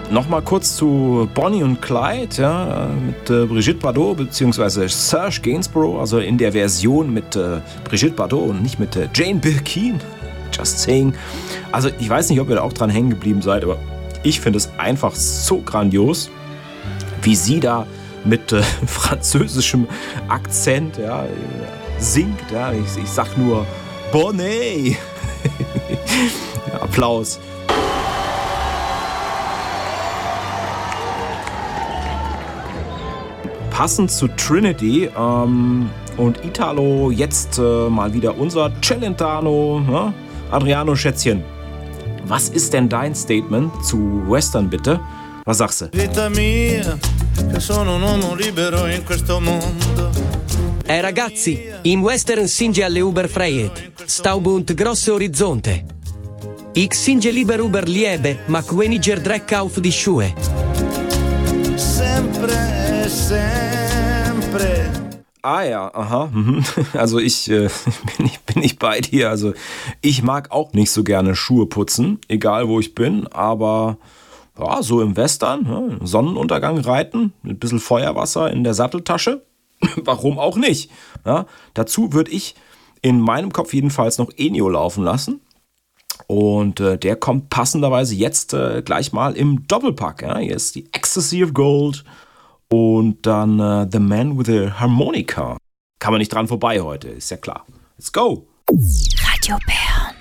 Nochmal kurz zu Bonnie und Clyde, ja, mit Brigitte Bardot bzw. Serge Gainsborough, also in der Version mit Brigitte Bardot und nicht mit Jane Birkin. Just saying. Also ich weiß nicht, ob ihr da auch dran hängen geblieben seid, aber ich finde es einfach so grandios, wie sie da mit französischem Akzent, ja, singt. Ja. Ich sag nur Bonnet. Ja, Applaus. Passend zu Trinity und Italo jetzt mal wieder unser Celentano, ne? Adriano Schätzchen. Was ist denn dein Statement zu Western, bitte? Was sagst du? Vita mia, che sono un uomo libero in questo mondo. Ragazzi, im Western singe alle Uberfreiheit, Staubund grosse Horizonte. Ich singe lieber über Liebe, ma weniger Dreck auf die Schuhe. Sempre, sempre. Ah ja, aha. Also ich bin ich bei dir. Also ich mag auch nicht so gerne Schuhe putzen, egal wo ich bin, aber ja, so im Western, ja, Sonnenuntergang reiten, mit ein bisschen Feuerwasser in der Satteltasche, warum auch nicht? Ja, dazu würde ich in meinem Kopf jedenfalls noch Ennio laufen lassen. Und der kommt passenderweise jetzt gleich mal im Doppelpack. Ja. Hier ist die Ecstasy of Gold und dann The Man with the Harmonica. Kann man nicht dran vorbei heute, ist ja klar. Let's go! Radio Bern.